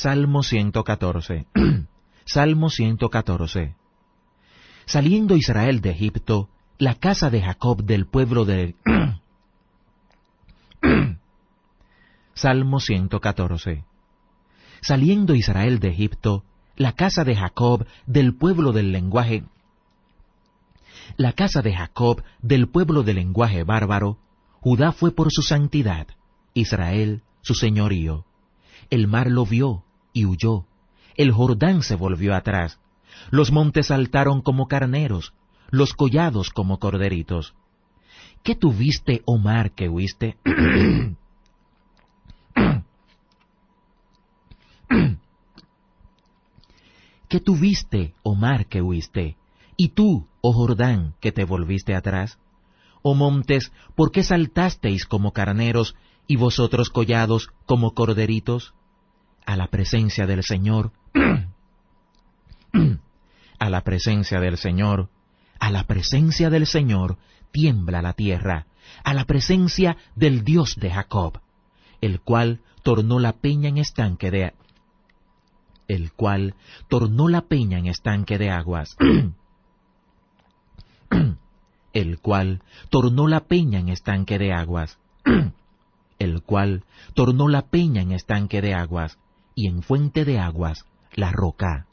Salmo 114. Salmo 114. Saliendo Israel de Egipto, la casa de Jacob del pueblo de... Salmo 114. Saliendo Israel de Egipto, la casa de Jacob del pueblo del lenguaje... La casa de Jacob del pueblo del lenguaje bárbaro, Judá fue por su santidad, Israel su señorío. El mar lo vio y huyó, el Jordán se volvió atrás, los montes saltaron como carneros, los collados como corderitos. ¿Qué tuviste, oh mar, que huiste? ¿Qué tuviste, oh mar, que huiste? Y tú, oh Jordán, que te volviste atrás. Oh montes, ¿por qué saltasteis como carneros, y vosotros collados como corderitos? A la presencia del Señor, a la presencia del Señor, a la presencia del Señor, tiembla la tierra, a la presencia del Dios de Jacob, el cual tornó la peña en estanque de aguas, el cual tornó la peña en estanque de aguas, el cual tornó la peña en estanque de aguas, y en fuente de aguas la roca.